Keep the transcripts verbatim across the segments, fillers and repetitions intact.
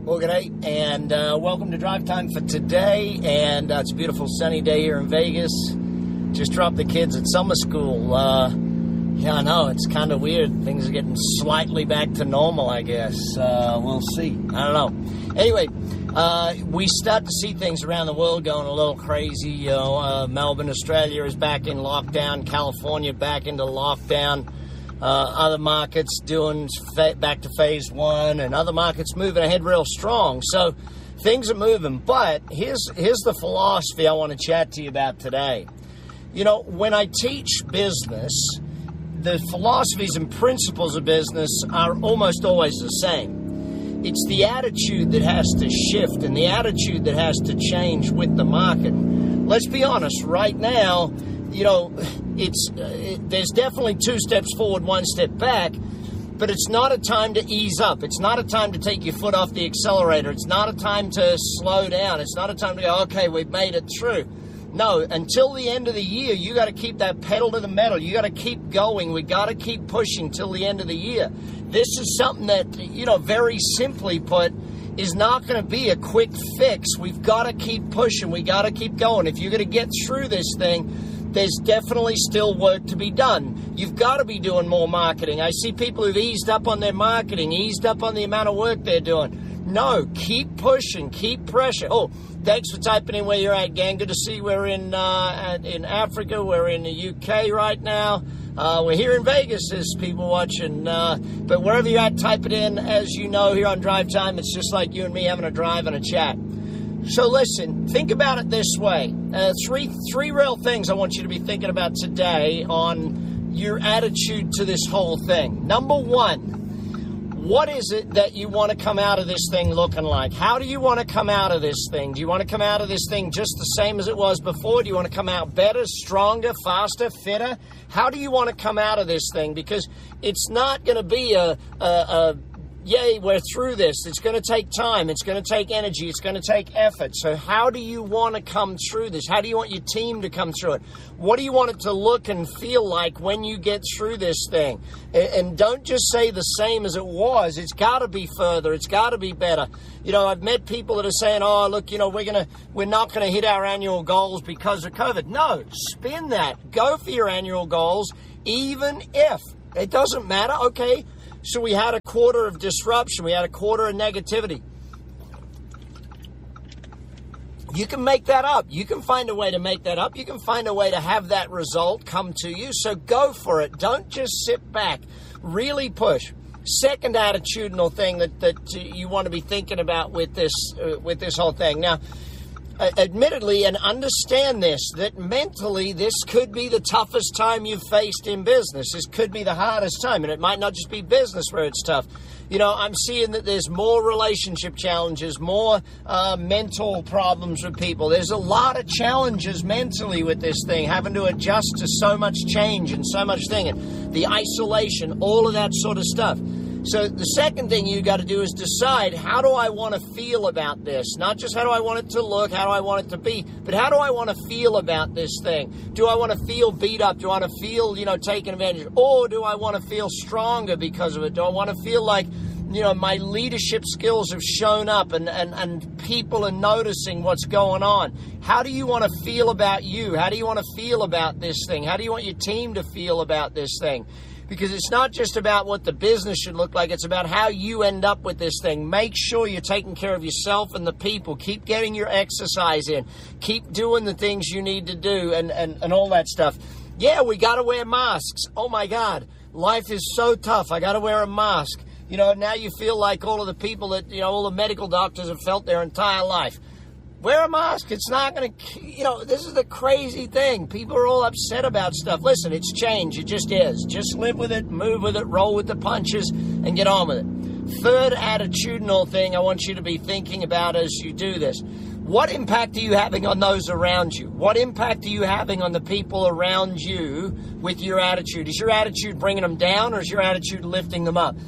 Well, good day, and uh, welcome to Drive Time for today. And uh, it's a beautiful sunny day here in Vegas. Just dropped the kids at summer school. Uh, yeah, I know, it's kind of weird. Things are getting slightly back to normal, I guess. Uh, we'll see. I don't know. Anyway, uh, we start to see things around the world going a little crazy. You know, uh, Melbourne, Australia is back in lockdown. California back into lockdown. Uh, other markets doing fa- back to phase one, and other markets moving ahead real strong. So things are moving. But here's here's the philosophy I want to chat to you about today. You know, when I teach business, the philosophies and principles of business are almost always the same. It's the attitude that has to shift and the attitude that has to change with the market. Let's be honest, right now, you know, it's uh, it, there's definitely two steps forward, one step back, but it's not a time to ease up. It's not a time to take your foot off the accelerator. It's not a time to slow down. It's not a time to go, okay, we've made it through. No, until the end of the year, you got to keep that pedal to the metal. You got to keep going. We got to keep pushing till the end of the year. This is something that, you know, very simply put, is not going to be a quick fix. We've got to keep pushing. We got to keep going. If you're going to get through this thing, there's definitely still work to be done. You've got to be doing more marketing. I see people who've eased up on their marketing, eased up on the amount of work they're doing. No, keep pushing, keep pressure. Oh, thanks for typing in where you're at, gang. Good to see we're in uh, in Africa. We're in the U K right now. Uh, we're here in Vegas, there's people watching. Uh, but wherever you're at, type it in. As you know, here on Drive Time, it's just like you and me having a drive and a chat. So listen, think about it this way. Uh, three three real things I want you to be thinking about today on your attitude to this whole thing. Number one, what is it that you want to come out of this thing looking like? How do you want to come out of this thing? Do you want to come out of this thing just the same as it was before? Do you want to come out better, stronger, faster, fitter? How do you want to come out of this thing? Because it's not going to be a... a, a yay, we're through this. It's going to take time. It's going to take energy. It's going to take effort. So how do you want to come through this? How do you want your team to come through it? What do you want it to look and feel like when you get through this thing? And don't just say the same as it was. It's got to be further. It's got to be better. You know, I've met people that are saying, oh, look, you know, we're going to, we're not going to hit our annual goals because of COVID. No, spin that. Go for your annual goals, even if. It doesn't matter. Okay. So we had a quarter of disruption. We had a quarter of negativity. You can make that up. You can find a way to make that up. You can find a way to have that result come to you. So go for it. Don't just sit back. Really push. Second attitudinal thing that, that you want to be thinking about with this, uh, with this whole thing. Now, Uh, admittedly, and understand this, that mentally this could be the toughest time you've faced in business. This could be the hardest time, and it might not just be business where it's tough. You know, I'm seeing that there's more relationship challenges, more uh, mental problems with people. There's a lot of challenges mentally with this thing, having to adjust to so much change and so much thing, and the isolation, all of that sort of stuff. So the second thing you got to do is decide, how do I want to feel about this? Not just how do I want it to look, how do I want it to be, but how do I want to feel about this thing? Do I want to feel beat up? Do I want to feel, you know, taken advantage of? Or do I want to feel stronger because of it? Do I want to feel like, you know, my leadership skills have shown up and, and, and people are noticing what's going on? How do you want to feel about you? How do you want to feel about this thing? How do you want your team to feel about this thing? Because it's not just about what the business should look like. It's about how you end up with this thing. Make sure you're taking care of yourself and the people. Keep getting your exercise in. Keep doing the things you need to do and, and, and all that stuff. Yeah, we got to wear masks. Oh, my God. Life is so tough. I got to wear a mask. You know, now you feel like all of the people that, you know, all the medical doctors have felt their entire life. Wear a mask. It's not going to, you know, this is the crazy thing. People are all upset about stuff. Listen, it's change. It just is. Just live with it, move with it, roll with the punches, and get on with it. Third attitudinal thing I want you to be thinking about as you do this. What impact are you having on those around you? What impact are you having on the people around you with your attitude? Is your attitude bringing them down, or is your attitude lifting them up?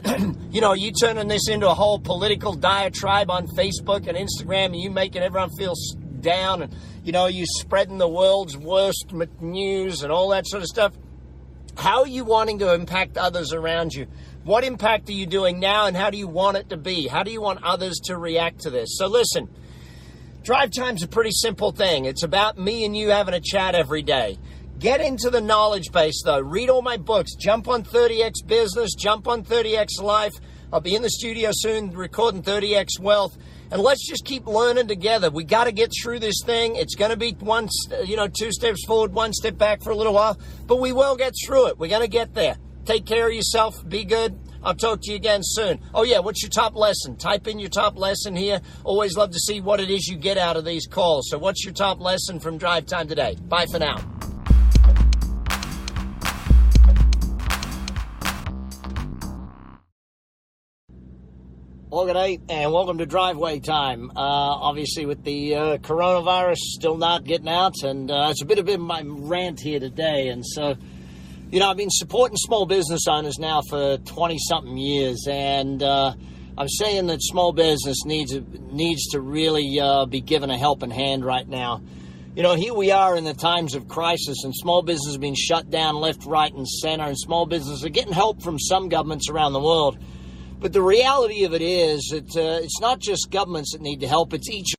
You know, you turning this into a whole political diatribe on Facebook and Instagram, and you making everyone feel down, and, you know, you spreading the world's worst news and all that sort of stuff. How are you wanting to impact others around you? What impact are you doing now, and how do you want it to be? How do you want others to react to this? So listen, Drive Time's a pretty simple thing. It's about me and you having a chat every day. Get into the knowledge base, though. Read all my books. Jump on thirty X Business. Jump on thirty X Life. I'll be in the studio soon recording thirty X Wealth. And let's just keep learning together. We got to get through this thing. It's going to be one, you know, two steps forward, one step back for a little while. But we will get through it. We're going to get there. Take care of yourself. Be good. I'll talk to you again soon. Oh, yeah, what's your top lesson? Type in your top lesson here. Always love to see what it is you get out of these calls. So what's your top lesson from Drive Time today? Bye for now. Well, good day, and welcome to Driveway Time. Uh, obviously, with the uh, coronavirus still not getting out, and uh, it's a bit of my rant here today. And so, you know, I've been supporting small business owners now for twenty-something years, and uh, I'm saying that small business needs needs to really uh, be given a helping hand right now. You know, here we are in the times of crisis, and small business is being shut down left, right, and center, and small businesses are getting help from some governments around the world. But the reality of it is that uh, it's not just governments that need to help, it's each.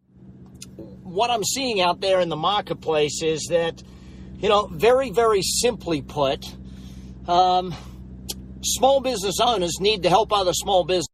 What I'm seeing out there in the marketplace is that, you know, very, very simply put, um, small business owners need to help other small business.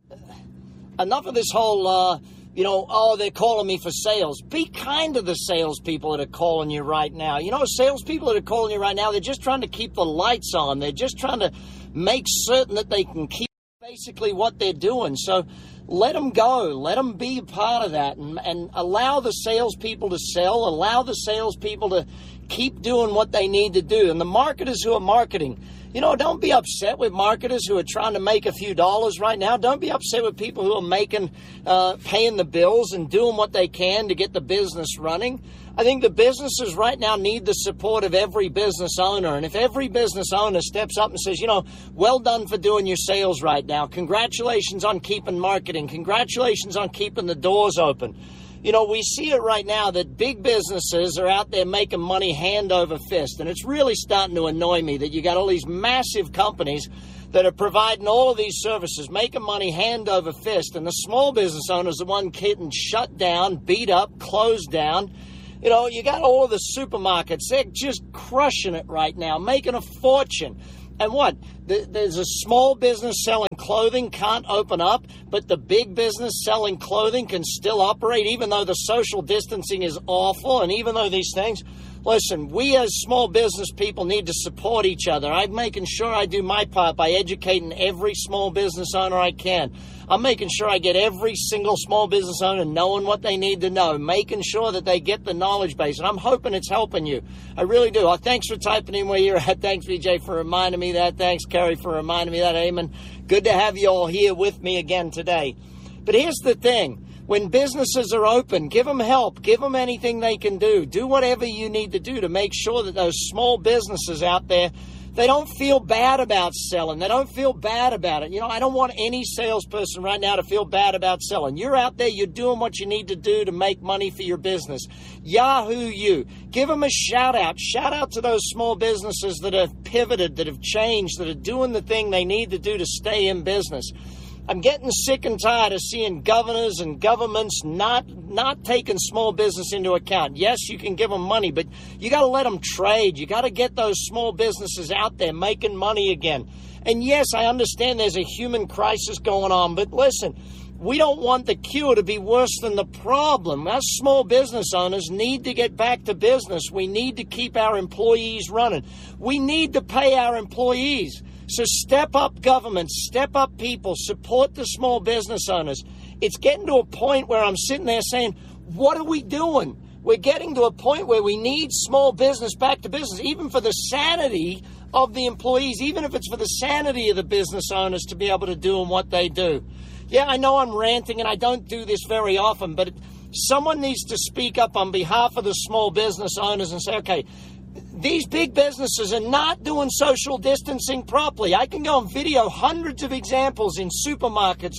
Enough of this whole, uh, you know, oh, they're calling me for sales. Be kind to the salespeople that are calling you right now. You know, salespeople that are calling you right now, they're just trying to keep the lights on. They're just trying to make certain that they can keep basically what they're doing. So let them go. Let them be a part of that, and, and allow the salespeople to sell. Allow the salespeople to keep doing what they need to do. And the marketers who are marketing, you know, don't be upset with marketers who are trying to make a few dollars right now. Don't be upset with people who are making, uh, paying the bills and doing what they can to get the business running. I think the businesses right now need the support of every business owner. And if every business owner steps up and says, you know, well done for doing your sales right now. Congratulations on keeping marketing. Congratulations on keeping the doors open. You know, we see it right now that big businesses are out there making money hand over fist. And it's really starting to annoy me that you got all these massive companies that are providing all of these services, making money hand over fist. And the small business owners are the one getting shut down, beat up, closed down. You know, you got all of the supermarkets. They're just crushing it right now, making a fortune. And what? There's a small business selling clothing can't open up, but the big business selling clothing can still operate, even though the social distancing is awful, and even though these things. Listen, we as small business people need to support each other. I'm making sure I do my part by educating every small business owner I can. I'm making sure I get every single small business owner knowing what they need to know, making sure that they get the knowledge base. And I'm hoping it's helping you. I really do. Oh, thanks for typing in where you're at. Thanks, V J, for reminding me that. Thanks, Kerry, for reminding me that. Amen. Good to have you all here with me again today. But here's the thing. When businesses are open, give them help. Give them anything they can do. Do whatever you need to do to make sure that those small businesses out there, they don't feel bad about selling. They don't feel bad about it. You know, I don't want any salesperson right now to feel bad about selling. You're out there, you're doing what you need to do to make money for your business. Yahoo you. Give them a shout out. Shout out to those small businesses that have pivoted, that have changed, that are doing the thing they need to do to stay in business. I'm getting sick and tired of seeing governors and governments not not taking small business into account. Yes, you can give them money, but you got to let them trade. You got to get those small businesses out there making money again. And yes, I understand there's a human crisis going on, but listen, we don't want the cure to be worse than the problem. Us small business owners need to get back to business. We need to keep our employees running. We need to pay our employees. So step up government, step up people, support the small business owners. It's getting to a point where I'm sitting there saying, what are we doing? We're getting to a point where we need small business back to business, even for the sanity of the employees, even if it's for the sanity of the business owners to be able to do what they do. Yeah, I know I'm ranting and I don't do this very often, but someone needs to speak up on behalf of the small business owners and say, okay, these big businesses are not doing social distancing properly. I can go and video hundreds of examples in supermarkets,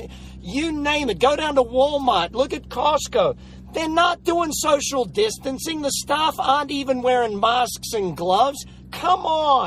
you name it. Go down to Walmart, look at Costco. They're not doing social distancing. The staff aren't even wearing masks and gloves. Come on.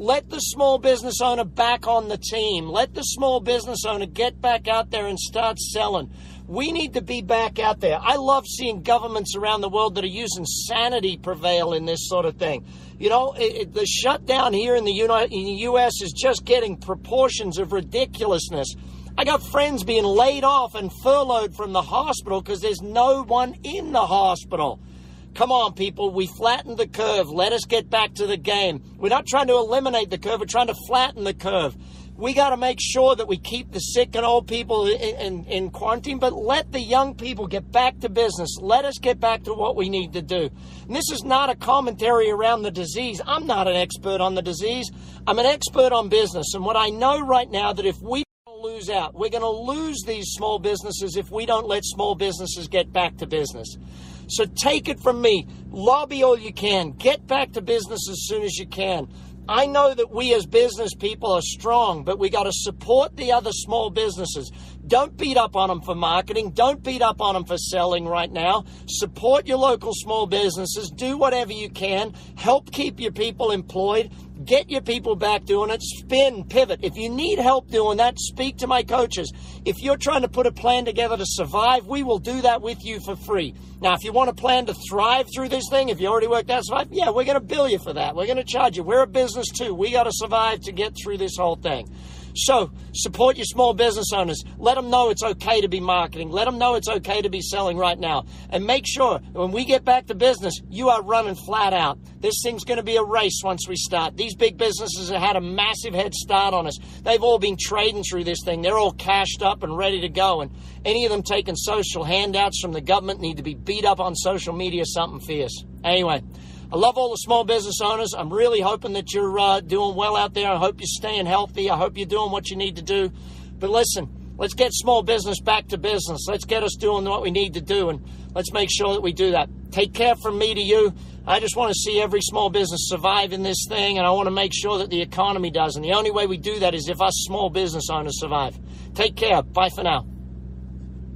Let the small business owner back on the team. Let the small business owner get back out there and start selling. We need to be back out there. I love seeing governments around the world that are using sanity prevail in this sort of thing. You know, it, it, the shutdown here in the, Uni- in the U S is just getting proportions of ridiculousness. I got friends being laid off and furloughed from the hospital because there's no one in the hospital. Come on, people. We flattened the curve. Let us get back to the game. We're not trying to eliminate the curve. We're trying to flatten the curve. We got to make sure that we keep the sick and old people in, in, in quarantine, but let the young people get back to business. Let us get back to what we need to do. And this is not a commentary around the disease. I'm not an expert on the disease. I'm an expert on business. And what I know right now that if we lose out, we're going to lose these small businesses if we don't let small businesses get back to business. So take it from me. Lobby all you can. Get back to business as soon as you can. I know that we as business people are strong, but we got to support the other small businesses. Don't beat up on them for marketing. Don't beat up on them for selling right now. Support your local small businesses. Do whatever you can. Help keep your people employed. Get your people back doing it. Spin, pivot. If you need help doing that, speak to my coaches. If you're trying to put a plan together to survive, we will do that with you for free. Now, if you want a plan to thrive through this thing, if you already worked out survive, yeah, we're going to bill you for that. We're going to charge you. We're a business too. We got to survive to get through this whole thing. So support your small business owners. Let them know it's okay to be marketing. Let them know it's okay to be selling right now. And make sure when we get back to business, you are running flat out. This thing's going to be a race once we start. These big businesses have had a massive head start on us. They've all been trading through this thing. They're all cashed up and ready to go. And any of them taking social handouts from the government need to be beat up on social media, something fierce. Anyway, I love all the small business owners. I'm really hoping that you're uh, doing well out there. I hope you're staying healthy. I hope you're doing what you need to do. But listen, let's get small business back to business. Let's get us doing what we need to do, and let's make sure that we do that. Take care from me to you. I just want to see every small business survive in this thing, and I want to make sure that the economy does. And the only way we do that is if us small business owners survive. Take care. Bye for now.